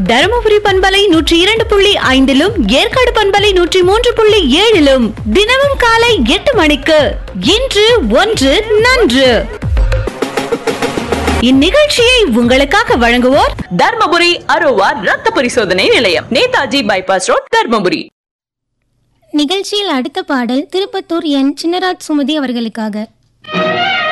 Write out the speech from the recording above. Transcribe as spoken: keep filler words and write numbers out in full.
தருமபுரி பண்பலை நூற்றி இரண்டு புள்ளி ஐந்திலும் ஏற்காடு பண்பலை நூற்றி மூன்று புள்ளி ஏழிலும் தினமும் காலை எட்டு மணிக்கு இன்று ஒன்று நன்று. இந்நிகழ்ச்சியை உங்களுக்காக வழங்குவோர் தர்மபுரி அரோவா ரத்த பரிசோதனை நிலையம், நேதாஜி பைபாஸ் ரோட், தர்மபுரி. நிகழ்ச்சியில் அடுத்த பாடல் திருப்பத்தூர் என் சின்னராஜ் சுமதி அவர்களுக்காக.